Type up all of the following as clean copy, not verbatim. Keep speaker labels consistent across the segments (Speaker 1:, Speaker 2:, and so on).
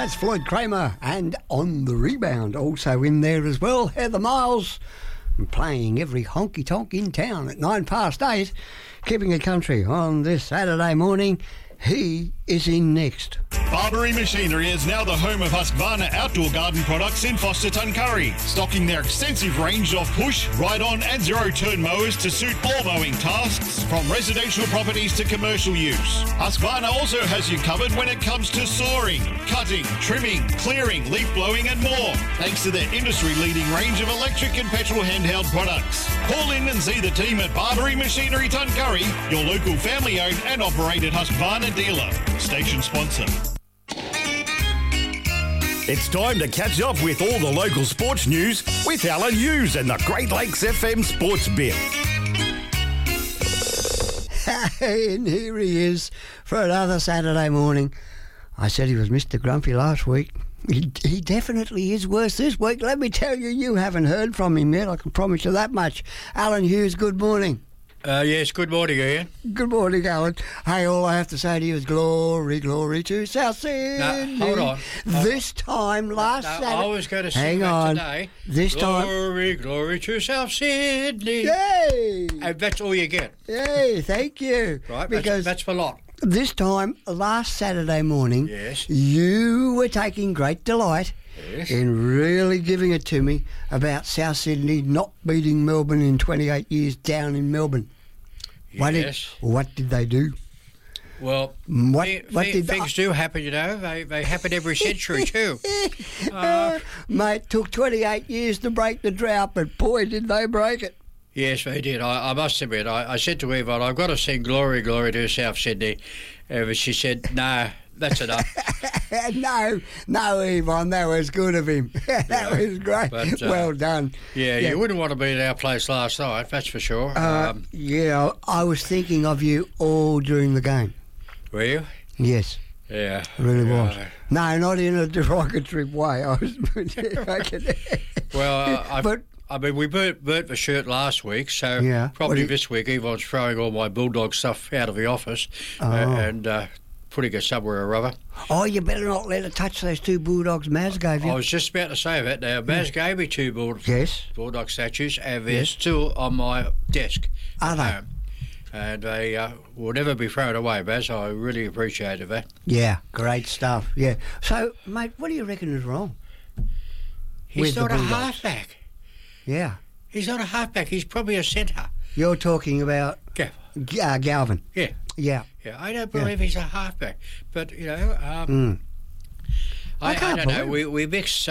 Speaker 1: That's Floyd Kramer, and on the rebound, also in there as well, Heather Miles, playing every honky-tonk in town at 8:09, keeping it country on this Saturday morning. He is in next.
Speaker 2: Barbary Machinery is now the home of Husqvarna outdoor garden products in Foster Tuncurry, stocking their extensive range of push, ride-on and zero-turn mowers to suit all mowing tasks, from residential properties to commercial use. Husqvarna also has you covered when it comes to sawing, cutting, trimming, clearing, leaf blowing and more, thanks to their industry-leading range of electric and petrol handheld products. Call in and see the team at Barbary Machinery Tuncurry, your local family-owned and operated Husqvarna dealer. Station sponsor.
Speaker 3: It's time to catch up with all the local sports news with Alan Hughes and the Great Lakes FM Sports Bit.
Speaker 1: And here he is for another Saturday morning. I said he was Mr. Grumpy last week. He definitely is worse this week. Let me tell you, you haven't heard from him yet. I can promise you that much. Alan Hughes, good morning.
Speaker 4: Yes, good morning, Ian.
Speaker 1: Good morning, Alan. Hey, all I have to say to you is glory, glory to South Sydney.
Speaker 4: No, hold on.
Speaker 1: This time last Saturday...
Speaker 4: I was going to sing that today.
Speaker 1: This time...
Speaker 4: Glory, glory to South Sydney.
Speaker 1: Yay!
Speaker 4: And that's all you get.
Speaker 1: Yay, thank you.
Speaker 4: Right,
Speaker 1: because
Speaker 4: that's for lot.
Speaker 1: This time, last Saturday morning,
Speaker 4: yes,
Speaker 1: you were taking great delight in really giving it to me about South Sydney not beating Melbourne in 28 years down in Melbourne.
Speaker 4: Yes.
Speaker 1: What did they do?
Speaker 4: Well, things do happen, you know. They happen every century too.
Speaker 1: Mate, took 28 years to break the drought, but boy, did they break it.
Speaker 4: Yes, they did. I must admit, I said to Yvonne, I've got to sing Glory, Glory to South Sydney. But she said, no, that's enough. No, Yvonne, that was good of him. That was great. But, well done. Yeah, you wouldn't want to be at our place last night, that's for sure.
Speaker 1: Yeah, I was thinking of you all during the game.
Speaker 4: Were you?
Speaker 1: Yes.
Speaker 4: Yeah.
Speaker 1: It really was. No, not in a derogatory way. I was...
Speaker 4: Well, I mean, we burnt the shirt last week, so probably this week Yvonne's throwing all my Bulldog stuff out of the office and putting it somewhere or other.
Speaker 1: Oh, you better not let her touch those two Bulldogs Maz gave you.
Speaker 4: I was just about to say that. Now, Maz gave me two Bulldog statues, and they're still on my desk.
Speaker 1: Are they?
Speaker 4: And they will never be thrown away, Maz. I really appreciated that.
Speaker 1: Yeah, great stuff, yeah. So, mate, what do you reckon is wrong?
Speaker 4: He's not a halfback.
Speaker 1: Yeah.
Speaker 4: He's not a halfback. He's probably a centre.
Speaker 1: You're talking about Galvin.
Speaker 4: Yeah.
Speaker 1: Yeah.
Speaker 4: Yeah. I don't believe he's a halfback. But, you know, I don't know. We mix,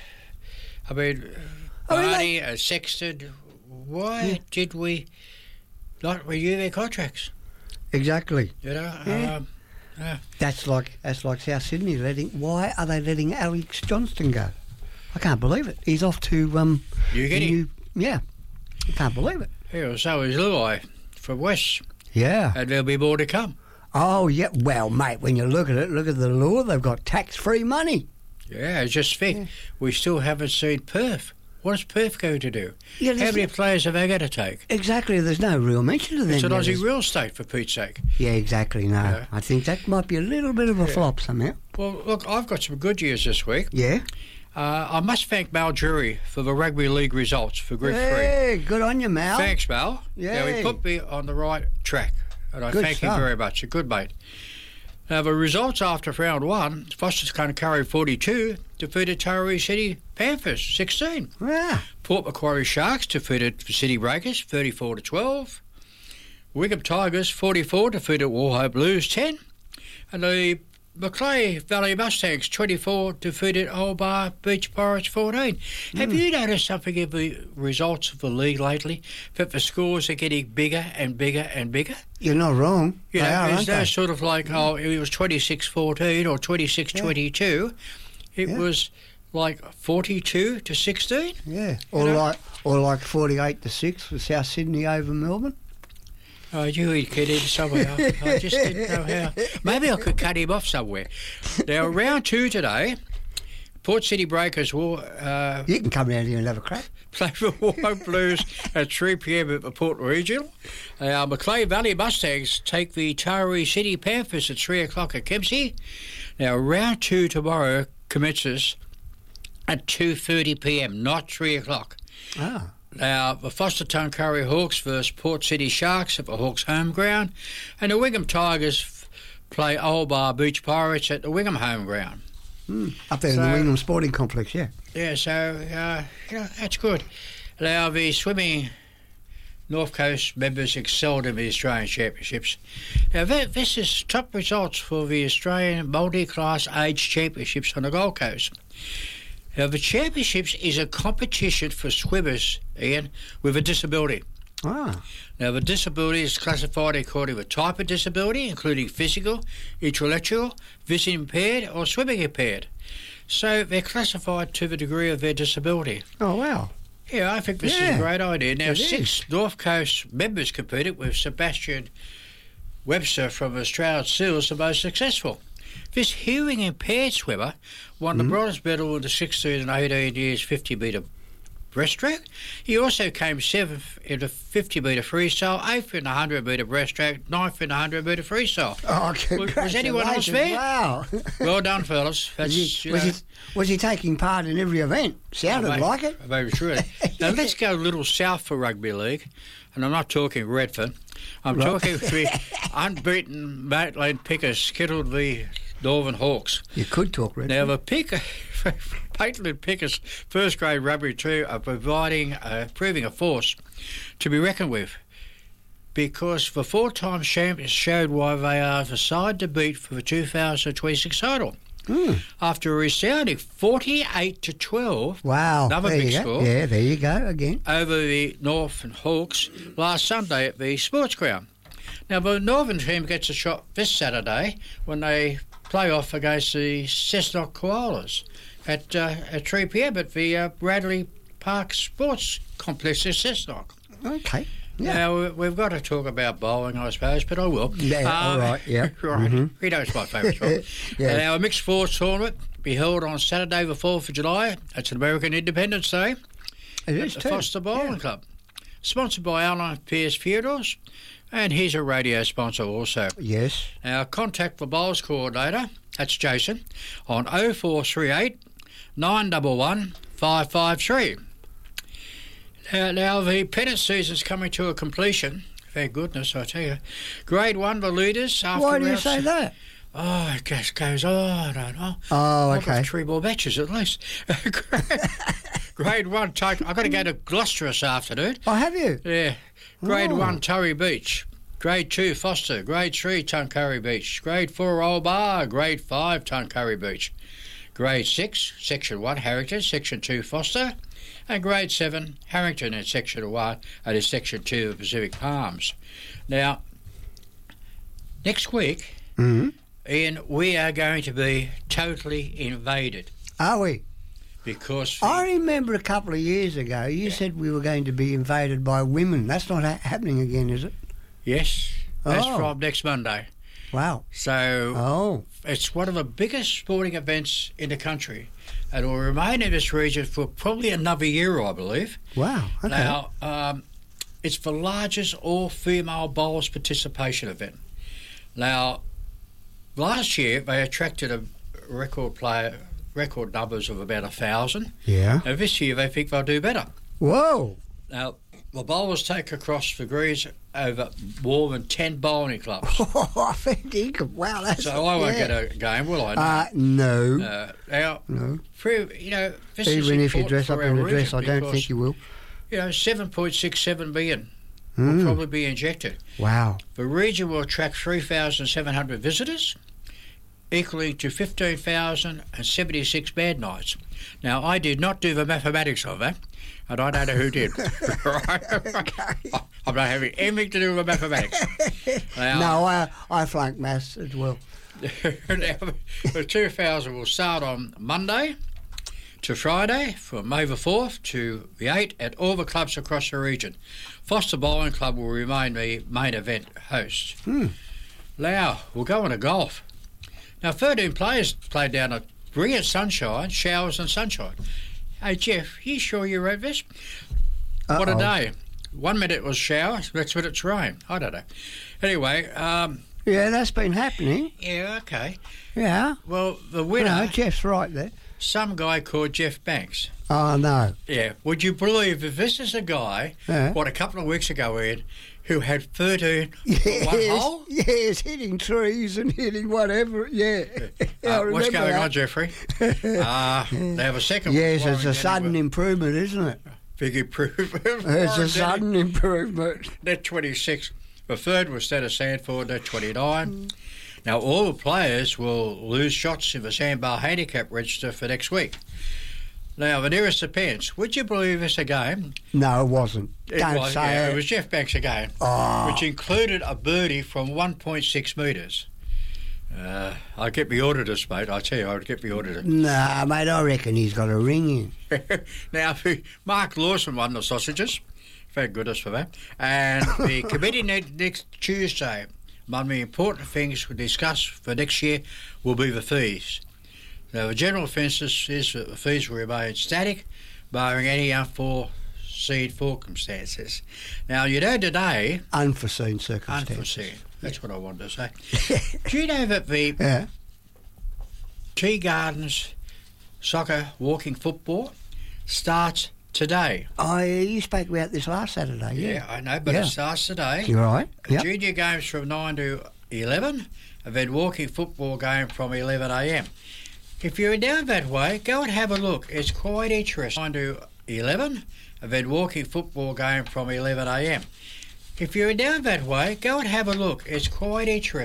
Speaker 4: Barney, Sexton. Why did we not renew their contracts?
Speaker 1: Exactly.
Speaker 4: You know?
Speaker 1: That's like South Sydney letting... Why are they letting Alex Johnston go? I can't believe it. He's off to... Yeah. I can't believe it.
Speaker 4: Yeah, so is Luai from West.
Speaker 1: Yeah.
Speaker 4: And there'll be more to come.
Speaker 1: Oh, yeah. Well, mate, when you look at it, look at the law. They've got tax-free money.
Speaker 4: Yeah, it's just fair. Yeah. We still haven't seen Perth. What is Perth going to do?
Speaker 1: Yeah,
Speaker 4: how many players are they going to take?
Speaker 1: Exactly. There's no real mention of them.
Speaker 4: It's an Aussie real estate, for Pete's sake.
Speaker 1: Yeah, exactly. No. Yeah. I think that might be a little bit of a flop somehow.
Speaker 4: Well, look, I've got some good news this week.
Speaker 1: Yeah?
Speaker 4: I must thank Mal Jury for the Rugby League results for Group 3.
Speaker 1: Hey, good on you, Mal.
Speaker 4: Thanks, Mal. Yeah, he put me on the right track, and I thank him very much. A good mate. Now, the results after round 1, Foster's Tuncurry 42 defeated Taree City Panthers 16.
Speaker 1: Yeah.
Speaker 4: Port Macquarie Sharks defeated City Breakers 34-12. Wigham Tigers 44 defeated Wallhope Blues 10. And the Macleay Valley Mustangs 24 defeated Old Bar Beach Pirates 14. Have you noticed something in the results of the league lately? That the scores are getting bigger and bigger and bigger?
Speaker 1: You're not wrong.
Speaker 4: You know, there's no sort of like, it was 26-14 or 26-22. It was like 42-16.
Speaker 1: Yeah. Or like 48-6 for South Sydney over Melbourne.
Speaker 4: Oh, you get in somewhere. I just didn't know how. Maybe I could cut him off somewhere. Now, round 2 today, Port City Breakers will...
Speaker 1: you can come down here and have a crack.
Speaker 4: Play for Wallhope Blues at 3 p.m. at the Port Regional. Macleay Valley Mustangs take the Taree City Panthers at 3 o'clock at Kempsey. Now, round 2 tomorrow, commences at 2:30 p.m, not 3 o'clock.
Speaker 1: Ah.
Speaker 4: Now, the Foster Tuncurry Hawks versus Port City Sharks at the Hawks' home ground, and the Wigham Tigers play Old Bar Beach Pirates at the Wigham home ground.
Speaker 1: Up there in the Wigham Sporting Complex, yeah.
Speaker 4: Yeah, so that's good. Now, the swimming North Coast members excelled in the Australian Championships. Now, this is top results for the Australian Multi-Class Age Championships on the Gold Coast. Now, the Championships is a competition for swimmers, Ian, with a disability.
Speaker 1: Ah.
Speaker 4: Now, the disability is classified according to type of disability, including physical, intellectual, vision impaired or swimming impaired. So they're classified to the degree of their disability.
Speaker 1: Oh, wow.
Speaker 4: Yeah, I think this is a great idea. Now, 6 North Coast members competed, with Sebastian Webster from Australian Seals the most successful. This hearing impaired swimmer won the bronze medal in the 16 and 18 years 50 metre breaststroke. He also came 7th in the 50 metre freestyle, 8th in the 100 metre breaststroke, 9th in the 100 metre freestyle.
Speaker 1: Oh, congratulations.
Speaker 4: Was anyone else there?
Speaker 1: Wow.
Speaker 4: Well done, fellas.
Speaker 1: Was he taking part in every event? Sounded like it.
Speaker 4: Maybe sure. Now, let's go a little south for rugby league, and I'm not talking Redfern. I'm talking the unbeaten Maitland Pickers skittled the Northern Hawks.
Speaker 1: You could talk Redfern.
Speaker 4: Now, the Maitland Pickers first grade rugby team are proving a force to be reckoned with, because the 4-time champions showed why they are the side to beat for the 2026 title. After a resounding 48-12,
Speaker 1: wow,
Speaker 4: another big score.
Speaker 1: Yeah, there you go again.
Speaker 4: Over the Northern Hawks last Sunday at the Sports Ground. Now, the Northern team gets a shot this Saturday when they play off against the Cessnock Koalas at 3 p.m. at the Bradley Park Sports Complex in Cessnock.
Speaker 1: Okay. Yeah.
Speaker 4: Now, we've got to talk about bowling, I suppose, but I will.
Speaker 1: Yeah, all right, yeah.
Speaker 4: Right. We know it's my favourite sport.
Speaker 1: Yeah.
Speaker 4: Our mixed sports tournament will be held on Saturday the 4th of July. It's an American Independence Day.
Speaker 1: It is
Speaker 4: at
Speaker 1: too.
Speaker 4: the Foster Bowling Club. Sponsored by Alan Pierce Theodores, and he's a radio sponsor also.
Speaker 1: Yes.
Speaker 4: Now, contact the bowls coordinator, that's Jason, on 0438 911 553. Now, the pennant season's coming to a completion. Thank goodness, I tell you. Grade 1, the leaders.
Speaker 1: Why do you say that?
Speaker 4: Oh, it just goes on and on.
Speaker 1: Oh, okay.
Speaker 4: 3 more matches at least. Grade 1, I've got to go to Gloucester this afternoon.
Speaker 1: Oh, have you?
Speaker 4: Yeah. Grade 1, Turry Beach. Grade 2, Foster. Grade 3, Tuncurry Beach. Grade 4, Old Bar. Grade 5, Tuncurry Beach. Grade 6, Section 1, Harrington. Section 2, Foster. And Grade 7, Harrington in Section 1 and in Section 2 of Pacific Palms. Now, next week, Ian, we are going to be totally invaded.
Speaker 1: Are we?
Speaker 4: Because
Speaker 1: I remember a couple of years ago you said we were going to be invaded by women. That's not happening again, is it?
Speaker 4: Yes, that's from next Monday.
Speaker 1: Wow.
Speaker 4: So it's one of the biggest sporting events in the country, and will remain in this region for probably another year, I believe.
Speaker 1: Wow. Okay.
Speaker 4: Now, it's the largest all-female bowlers participation event. Now, last year they attracted a record numbers of about 1,000.
Speaker 1: Yeah.
Speaker 4: And this year they think they'll do better.
Speaker 1: Whoa.
Speaker 4: Now, the bowlers take across the greens over more than 10 bowling clubs.
Speaker 1: Oh, I think, wow, that's...
Speaker 4: So I won't get a game, will I? No.
Speaker 1: No.
Speaker 4: No. This
Speaker 1: even
Speaker 4: is
Speaker 1: if you dress up in a dress, I don't think you will.
Speaker 4: 7.67 million will probably be injected.
Speaker 1: Wow.
Speaker 4: The region will attract 3,700 visitors, equaling to 15,076 bad nights. Now, I did not do the mathematics of that, and I don't know who did. I'm not having anything to do with mathematics. Now,
Speaker 1: no, I flunked maths as well.
Speaker 4: The 2,000 will start on Monday to Friday from May the 4th to the 8th at all the clubs across the region. Foster Bowling Club will remain the main event host. Now, we'll go on to golf. Now, 13 players played down at brilliant sunshine, showers and sunshine. Hey, Jeff, you sure you wrote this? What a day. 1 minute was shower, next minute's rain. I don't know. Anyway,
Speaker 1: Yeah, that's been happening.
Speaker 4: Yeah, okay.
Speaker 1: Yeah.
Speaker 4: Well, the winner,
Speaker 1: No, Jeff's right there.
Speaker 4: some guy called Jeff Banks.
Speaker 1: Oh, no.
Speaker 4: Yeah. Would you believe if this is a guy,
Speaker 1: Yeah.
Speaker 4: a couple of weeks ago, Ed, who had 13 for one
Speaker 1: Yes,
Speaker 4: hole?
Speaker 1: yes, hitting trees and hitting whatever, yeah. I
Speaker 4: What's
Speaker 1: remember
Speaker 4: going
Speaker 1: that.
Speaker 4: on, Jeffrey? They have a second one.
Speaker 1: Yes, it's
Speaker 4: flying
Speaker 1: a
Speaker 4: down
Speaker 1: sudden
Speaker 4: with
Speaker 1: improvement, isn't it?
Speaker 4: big improvement.
Speaker 1: It's a sudden improvement.
Speaker 4: They're 26. The third was Stella Sandford, they're 29. Now, all the players will lose shots in the Sandbar Handicap Register for next week. Now, the nearest depends. Would you believe it's a game?
Speaker 1: No, it wasn't. Don't
Speaker 4: was,
Speaker 1: say
Speaker 4: yeah,
Speaker 1: it.
Speaker 4: it was Jeff Banks again, which included a birdie from 1.6 metres. I'd get me auditors, mate. I tell you, I'd get me auditors.
Speaker 1: Nah, mate, I reckon he's got a ring in.
Speaker 4: Now, Mark Lawson won the sausages. Thank goodness for that. And the committee next Tuesday, one of the important things we discuss for next year will be the fees. Now, the general consensus is that the fees will remain static, barring any unforeseen circumstances. Now, you know today...
Speaker 1: Unforeseen circumstances.
Speaker 4: Unforeseen. That's what I wanted to say. Do you know that the
Speaker 1: Yeah.
Speaker 4: Tea Gardens soccer walking football starts today?
Speaker 1: You spoke about this last Saturday, yeah.
Speaker 4: Yeah, I know, but
Speaker 1: Yeah.
Speaker 4: it starts today.
Speaker 1: You're right. Yep.
Speaker 4: Junior games from 9 to 11, and then walking football game from 11 a.m. If you're down that way, go and have a look. It's quite interesting. 9 to 11, and then walking football game from 11 a.m. If you're down that way, go and have a look. It's quite interesting.